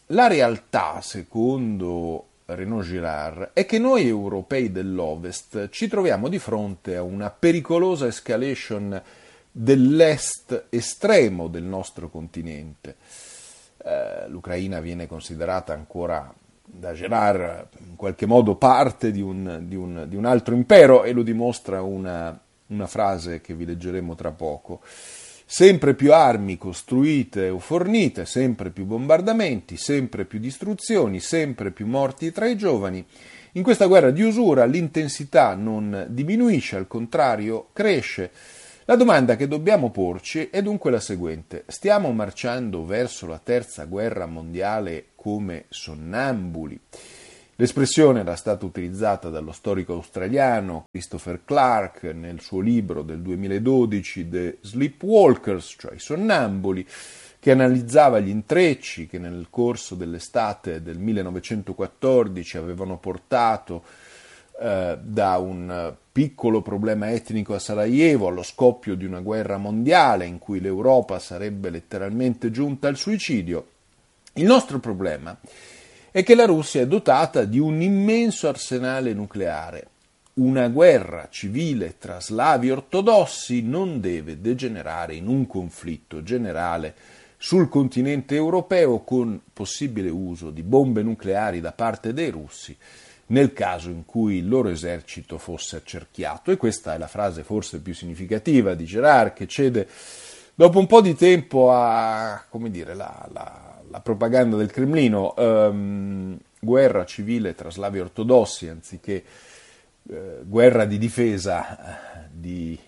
F: La realtà, secondo Renaud Girard, è che noi europei dell'Ovest ci troviamo di fronte a una pericolosa escalation dell'est estremo del nostro continente. L'Ucraina viene considerata ancora da Girard in qualche modo parte di un altro impero, e lo dimostra una frase che vi leggeremo tra poco. Sempre più armi costruite o fornite, sempre più bombardamenti, sempre più distruzioni, sempre più morti tra i giovani. In questa guerra di usura l'intensità non diminuisce, al contrario cresce. La domanda che dobbiamo porci è dunque la seguente: stiamo marciando verso la terza guerra mondiale come sonnambuli? L'espressione era stata utilizzata dallo storico australiano Christopher Clark nel suo libro del 2012 The Sleepwalkers, cioè i sonnambuli, che analizzava gli intrecci che nel corso dell'estate del 1914 avevano portato da un piccolo problema etnico a Sarajevo allo scoppio di una guerra mondiale in cui l'Europa sarebbe letteralmente giunta al suicidio. Il nostro problema è che la Russia è dotata di un immenso arsenale nucleare. Una guerra civile tra slavi ortodossi non deve degenerare in un conflitto generale sul continente europeo con possibile uso di bombe nucleari da parte dei russi nel caso in cui il loro esercito fosse accerchiato. E questa è la frase forse più significativa di Girard, che cede dopo un po' di tempo a, come dire, la propaganda del Cremlino. Guerra civile tra slavi ortodossi anziché guerra di difesa di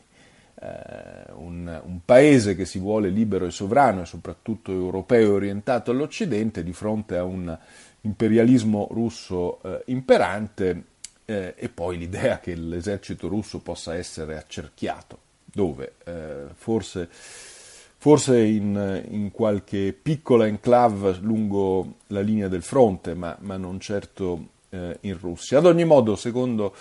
F: un paese che si vuole libero e sovrano, e soprattutto europeo orientato all'Occidente, di fronte a un imperialismo russo imperante, e poi l'idea che l'esercito russo possa essere accerchiato. Dove? Forse in qualche piccola enclave lungo la linea del fronte, ma non certo in Russia. Ad ogni modo, secondo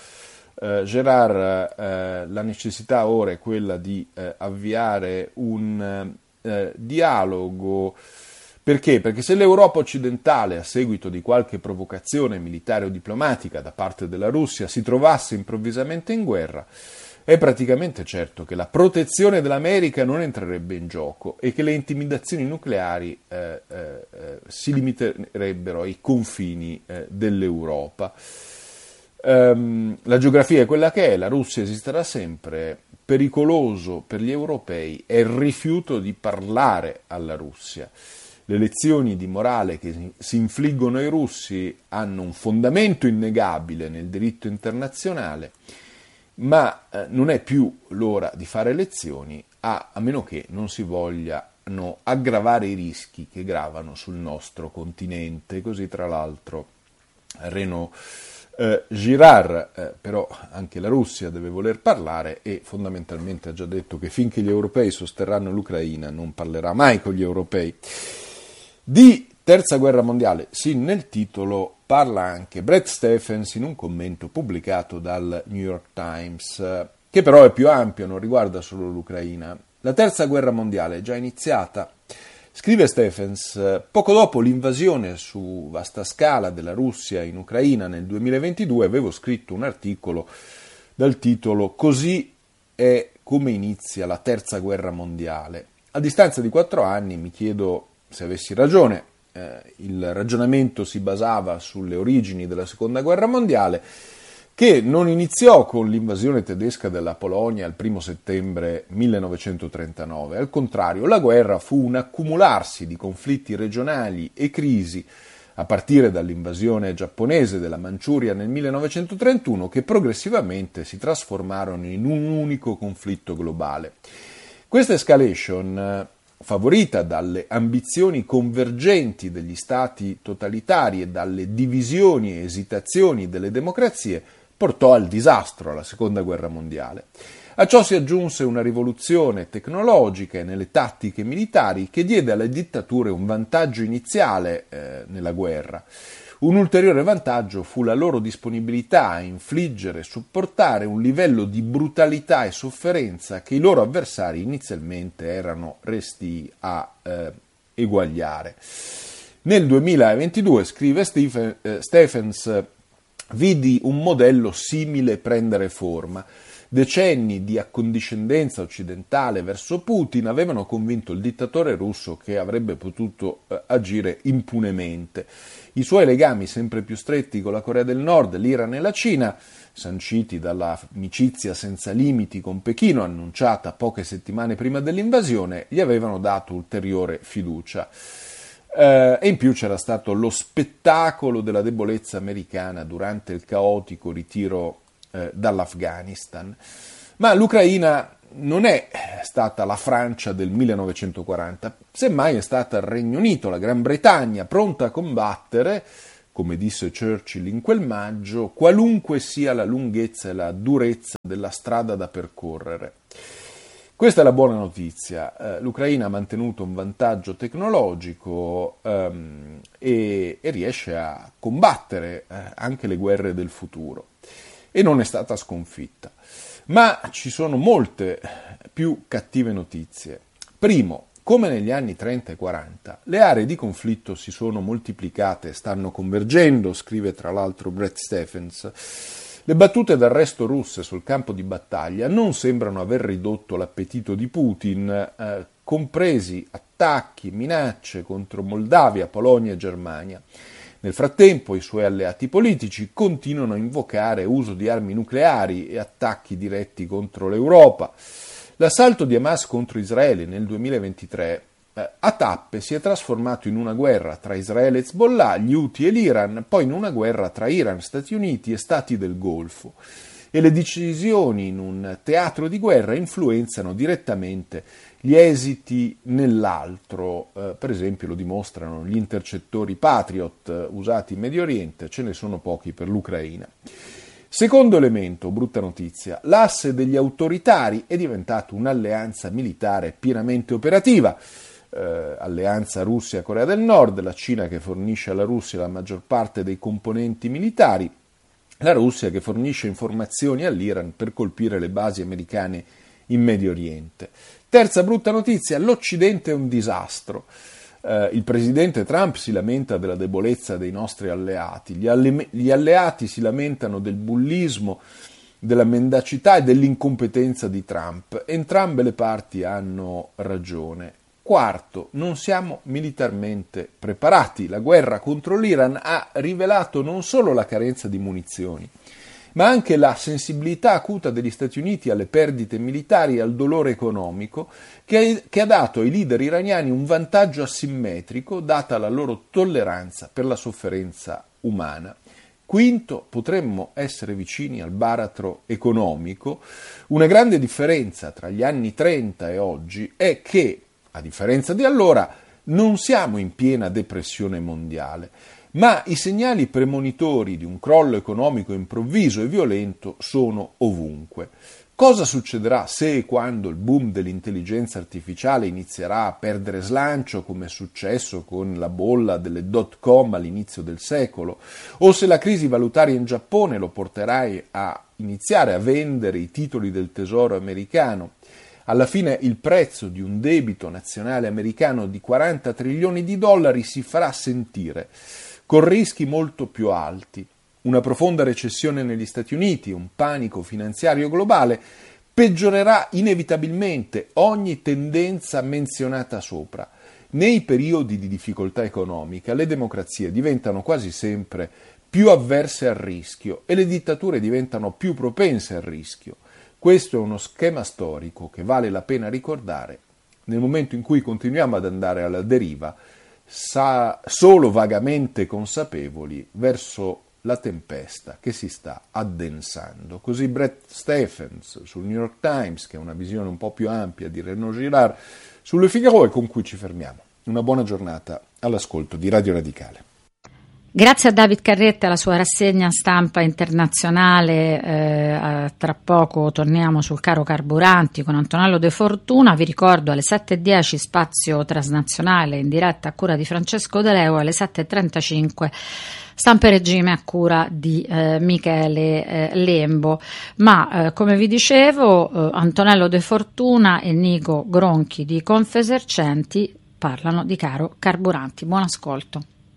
F: Girard, la necessità ora è quella di avviare un dialogo. Perché? Perché se l'Europa occidentale, a seguito di qualche provocazione militare o diplomatica da parte della Russia, si trovasse improvvisamente in guerra, è praticamente certo che la protezione dell'America non entrerebbe in gioco e che le intimidazioni nucleari si limiterebbero ai confini dell'Europa. La geografia è quella che è, la Russia esisterà sempre. Pericoloso per gli europei è il rifiuto di parlare alla Russia. Le lezioni di morale che si infliggono ai russi hanno un fondamento innegabile nel diritto internazionale, ma non è più l'ora di fare lezioni, a meno che non si vogliano aggravare i rischi che gravano sul nostro continente. Così, tra l'altro, Renaud Girard, però anche la Russia deve voler parlare, e fondamentalmente ha già detto che finché gli europei sosterranno l'Ucraina non parlerà mai con gli europei. Di terza guerra mondiale, sì, nel titolo parla anche Bret Stephens in un commento pubblicato dal New York Times, che però è più ampio, non riguarda solo l'Ucraina. La terza guerra mondiale è già iniziata. Scrive Stephens: poco dopo l'invasione su vasta scala della Russia in Ucraina nel 2022 avevo scritto un articolo dal titolo "Così è come inizia la terza guerra mondiale". A distanza di 4 anni mi chiedo se avessi ragione. Il ragionamento si basava sulle origini della seconda guerra mondiale, che non iniziò con l'invasione tedesca della Polonia il 1 settembre 1939. Al contrario, la guerra fu un accumularsi di conflitti regionali e crisi, a partire dall'invasione giapponese della Manciuria nel 1931, che progressivamente si trasformarono in un unico conflitto globale. Questa escalation, favorita dalle ambizioni convergenti degli stati totalitari e dalle divisioni e esitazioni delle democrazie, portò al disastro, alla seconda guerra mondiale. A ciò si aggiunse una rivoluzione tecnologica e nelle tattiche militari che diede alle dittature un vantaggio iniziale nella guerra. Un ulteriore vantaggio fu la loro disponibilità a infliggere e supportare un livello di brutalità e sofferenza che i loro avversari inizialmente erano resti a eguagliare. Nel 2022, scrive Stephens, vidi un modello simile prendere forma. Decenni di accondiscendenza occidentale verso Putin avevano convinto il dittatore russo che avrebbe potuto agire impunemente. I suoi legami sempre più stretti con la Corea del Nord, l'Iran e la Cina, sanciti dall'amicizia senza limiti con Pechino, annunciata poche settimane prima dell'invasione, gli avevano dato ulteriore fiducia. E in più c'era stato lo spettacolo della debolezza americana durante il caotico ritiro dall'Afghanistan. Ma l'Ucraina non è stata la Francia del 1940, semmai è stata il Regno Unito, la Gran Bretagna, pronta a combattere, come disse Churchill in quel maggio, qualunque sia la lunghezza e la durezza della strada da percorrere. Questa è la buona notizia. L'Ucraina ha mantenuto un vantaggio tecnologico e riesce a combattere anche le guerre del futuro. E non è stata sconfitta. Ma ci sono molte più cattive notizie. Primo, come negli anni 30 e 40, le aree di conflitto si sono moltiplicate e stanno convergendo, scrive tra l'altro Bret Stephens. Le battute d'arresto russe sul campo di battaglia non sembrano aver ridotto l'appetito di Putin, compresi attacchi, minacce contro Moldavia, Polonia e Germania. Nel frattempo i suoi alleati politici continuano a invocare uso di armi nucleari e attacchi diretti contro l'Europa. L'assalto di Hamas contro Israele nel 2023 a tappe si è trasformato in una guerra tra Israele e Hezbollah, gli Houthi e l'Iran, poi in una guerra tra Iran, Stati Uniti e Stati del Golfo. E le decisioni in un teatro di guerra influenzano direttamente gli esiti nell'altro, per esempio lo dimostrano gli intercettori Patriot usati in Medio Oriente, ce ne sono pochi per l'Ucraina. Secondo elemento, brutta notizia, l'asse degli autoritari è diventato un'alleanza militare pienamente operativa, alleanza Russia-Corea del Nord, la Cina che fornisce alla Russia la maggior parte dei componenti militari, la Russia che fornisce informazioni all'Iran per colpire le basi americane in Medio Oriente. Terza brutta notizia, l'Occidente è un disastro. Il presidente Trump si lamenta della debolezza dei nostri alleati, gli alleati si lamentano del bullismo, della mendacità e dell'incompetenza di Trump. Entrambe le parti hanno ragione. Quarto, non siamo militarmente preparati. La guerra contro l'Iran ha rivelato non solo la carenza di munizioni, ma anche la sensibilità acuta degli Stati Uniti alle perdite militari e al dolore economico che ha dato ai leader iraniani un vantaggio asimmetrico data la loro tolleranza per la sofferenza umana. Quinto, potremmo essere vicini al baratro economico. Una grande differenza tra gli anni 30 e oggi è che, a differenza di allora, non siamo in piena depressione mondiale, ma i segnali premonitori di un crollo economico improvviso e violento sono ovunque. Cosa succederà se e quando il boom dell'intelligenza artificiale inizierà a perdere slancio, come è successo con la bolla delle .com all'inizio del secolo, o se la crisi valutaria in Giappone lo porterà a iniziare a vendere i titoli del tesoro americano? Alla fine il prezzo di un debito nazionale americano di 40 trilioni di dollari si farà sentire, con rischi molto più alti. Una profonda recessione negli Stati Uniti, un panico finanziario globale, peggiorerà inevitabilmente ogni tendenza menzionata sopra. Nei periodi di difficoltà economica le democrazie diventano quasi sempre più avverse al rischio e le dittature diventano più propense al rischio. Questo è uno schema storico che vale la pena ricordare nel momento in cui continuiamo ad andare alla deriva, solo vagamente consapevoli verso la tempesta che si sta addensando. Così Bret Stephens sul New York Times, che ha una visione un po' più ampia di Renaud Girard, sulle Figaro, e con cui ci fermiamo. Una buona giornata all'ascolto di Radio Radicale.
C: Grazie a David Carretta e alla sua rassegna stampa internazionale. Tra poco torniamo sul caro carburanti con Antonello De Fortuna. Vi ricordo alle 7:10 spazio transnazionale in diretta a cura di Francesco De Leo, alle 7:35 Stampa e Regime a cura di Michele Lembo. Ma come vi dicevo, Antonello De Fortuna e Nico Gronchi di Confesercenti parlano di caro carburanti. Buon ascolto.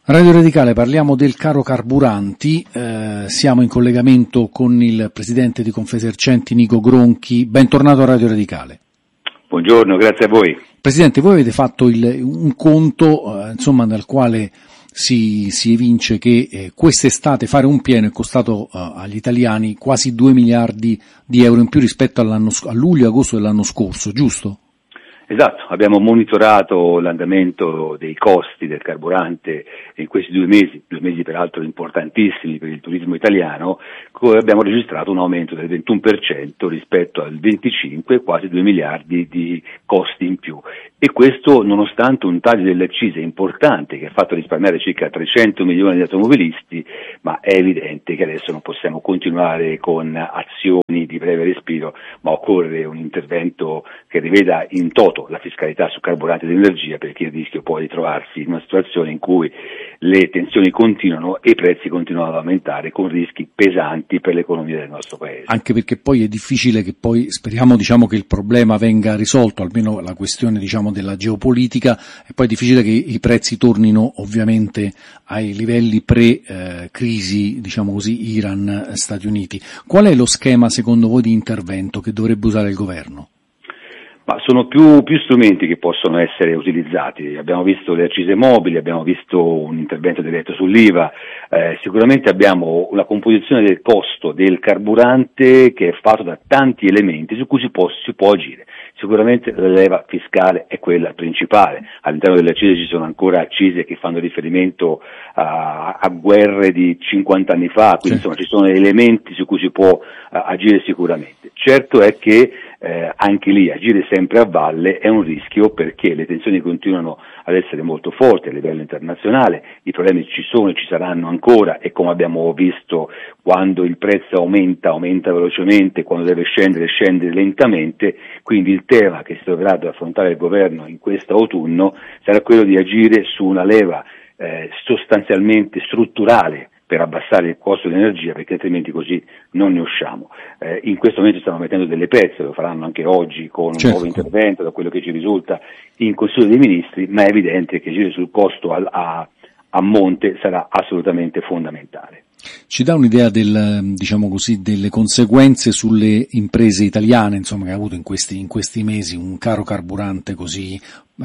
G: Radio Radicale, parliamo del caro carburanti, siamo in collegamento con il presidente di Confesercenti Nico Gronchi. Bentornato a Radio Radicale.
H: Buongiorno, grazie a voi.
G: Presidente, voi avete fatto un conto dal quale si evince che quest'estate fare un pieno è costato agli italiani quasi 2 miliardi di euro in più rispetto a luglio e agosto dell'anno scorso, giusto?
H: Esatto, abbiamo monitorato l'andamento dei costi del carburante in questi 2 mesi peraltro importantissimi per il turismo italiano, abbiamo registrato un aumento del 21% rispetto al 25%, quasi 2 miliardi di costi in più. E questo nonostante un taglio delle accise importante che ha fatto risparmiare circa 300 milioni di automobilisti, ma è evidente che adesso non possiamo continuare con azioni di breve respiro, ma occorre un intervento che riveda in toto la fiscalità su carburante ed energia, perché il rischio poi di trovarsi in una situazione in cui le tensioni continuano e i prezzi continuano ad aumentare con rischi pesanti per l'economia del nostro paese.
G: Anche perché poi è difficile che poi speriamo che il problema venga risolto, almeno la questione della geopolitica, e poi è difficile che i prezzi tornino ovviamente ai livelli pre-crisi, Iran-Stati Uniti. Qual è lo schema secondo voi di intervento che dovrebbe usare il governo?
H: Ma sono più strumenti che possono essere utilizzati. Abbiamo visto le accise mobili, abbiamo visto un intervento diretto sull'IVA, sicuramente abbiamo una composizione del costo del carburante che è fatto da tanti elementi su cui si può agire. Sicuramente la leva fiscale è quella principale. All'interno delle accise ci sono ancora accise che fanno riferimento a guerre di 50 anni fa, quindi insomma ci sono elementi su cui si può agire sicuramente. Certo è che anche lì agire sempre a valle è un rischio, perché le tensioni continuano ad essere molto forti a livello internazionale, i problemi ci sono e ci saranno ancora, e come abbiamo visto, quando il prezzo aumenta velocemente, quando deve scendere lentamente, quindi il tema che si dovrà affrontare il governo in questo autunno sarà quello di agire su una leva sostanzialmente strutturale per abbassare il costo dell'energia, perché altrimenti così non ne usciamo. In questo momento stanno mettendo delle pezze, lo faranno anche oggi con un nuovo intervento, da quello che ci risulta in Consiglio dei Ministri, ma è evidente che agire sul costo a monte sarà assolutamente fondamentale.
G: Ci dà un'idea delle conseguenze sulle imprese italiane, che ha avuto in questi mesi un caro carburante così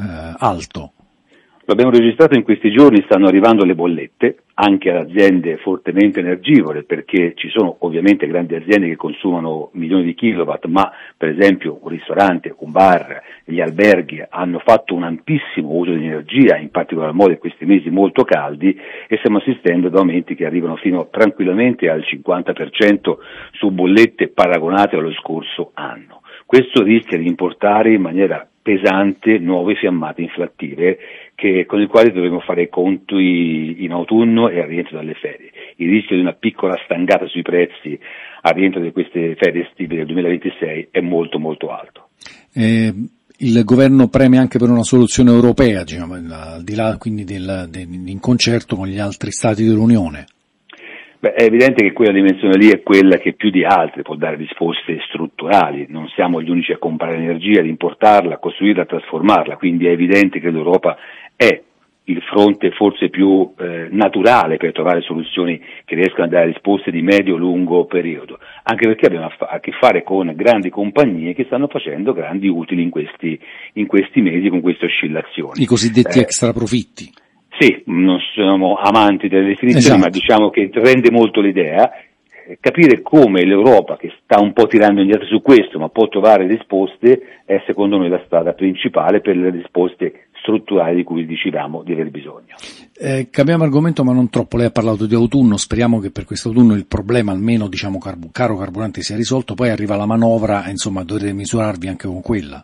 G: alto?
H: Lo abbiamo registrato in questi giorni, stanno arrivando le bollette anche ad aziende fortemente energivore, perché ci sono ovviamente grandi aziende che consumano milioni di kilowatt, ma per esempio un ristorante, un bar, gli alberghi hanno fatto un ampissimo uso di energia, in particolar modo in questi mesi molto caldi, e stiamo assistendo ad aumenti che arrivano fino tranquillamente al 50% su bollette paragonate allo scorso anno. Questo rischia di importare in maniera pesante nuove fiammate inflattive con i quali dovremo fare i conti in autunno e al rientro dalle ferie. Il rischio di una piccola stangata sui prezzi al rientro di queste ferie estive del 2026 è molto molto alto.
G: Il governo preme anche per una soluzione europea, al di là quindi in concerto con gli altri stati dell'Unione.
H: È evidente che quella dimensione lì è quella che più di altre può dare risposte strutturali. Non siamo gli unici a comprare energia, ad importarla, a costruirla, a trasformarla, quindi è evidente che l'Europa è il fronte forse più naturale per trovare soluzioni che riescano a dare risposte di medio-lungo periodo, anche perché abbiamo a che fare con grandi compagnie che stanno facendo grandi utili in questi mesi con queste oscillazioni.
G: I cosiddetti extra profitti.
H: Sì, non siamo amanti delle definizioni,
G: esatto.
H: Ma diciamo che rende molto l'idea. Capire come l'Europa, che sta un po' tirando indietro su questo, ma può trovare risposte, è secondo noi la strada principale per le risposte strutturali di cui dicevamo di aver bisogno.
G: Cambiamo argomento, ma non troppo. Lei ha parlato di autunno, speriamo che per questo autunno il problema, almeno caro carburante, sia risolto. Poi arriva la manovra, dovrete misurarvi anche con quella.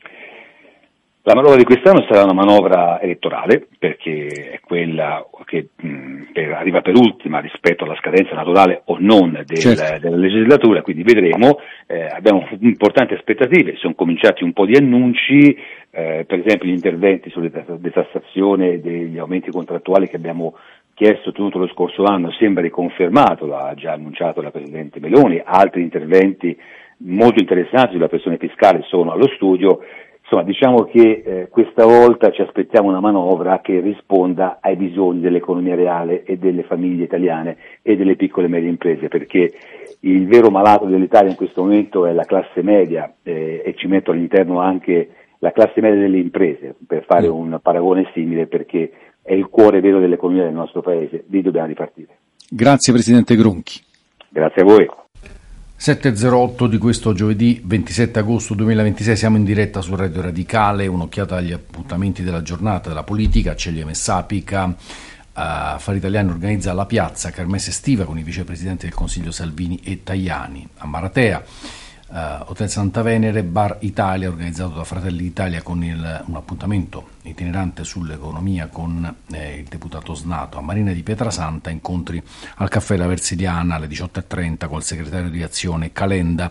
H: La manovra di quest'anno sarà una manovra elettorale, perché è quella che arriva per ultima rispetto alla scadenza naturale o non della legislatura, quindi vedremo. Abbiamo importanti aspettative, sono cominciati un po' di annunci, per esempio gli interventi sulla detassazione degli aumenti contrattuali che abbiamo chiesto tutto lo scorso anno, sembra riconfermato, l'ha già annunciato la Presidente Meloni. Altri interventi molto interessanti sulla pressione fiscale sono allo studio. insomma, diciamo che questa volta ci aspettiamo una manovra che risponda ai bisogni dell'economia reale e delle famiglie italiane e delle piccole e medie imprese, perché il vero malato dell'Italia in questo momento è la classe media, e ci metto all'interno anche la classe media delle imprese, per fare un paragone simile, perché è il cuore vero dell'economia del nostro paese. Lì dobbiamo ripartire.
G: Grazie Presidente Gronchi.
H: Grazie a voi.
G: 7.08 di questo giovedì 27 agosto 2026, siamo in diretta su Radio Radicale, un'occhiata agli appuntamenti della giornata della politica. Celia Messapica, Affari Italiani organizza la piazza Kermesse estiva con i vicepresidenti del Consiglio Salvini e Tajani. A Maratea, Hotel Santa Venere, Bar Italia organizzato da Fratelli d'Italia con un appuntamento itinerante sull'economia con il deputato Snato. A Marina di Pietrasanta incontri al caffè La Versiliana alle 18.30 col segretario di Azione Calenda